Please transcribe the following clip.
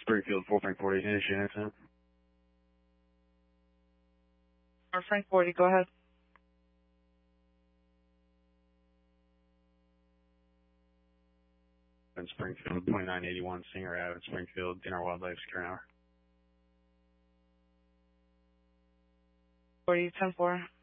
Springfield, 4 Frank 40, initiate incident. Frank 40, go ahead. In Springfield, 2981 Singer Ave in Springfield, DNR Wildlife, secure an hour. 40, 10-4.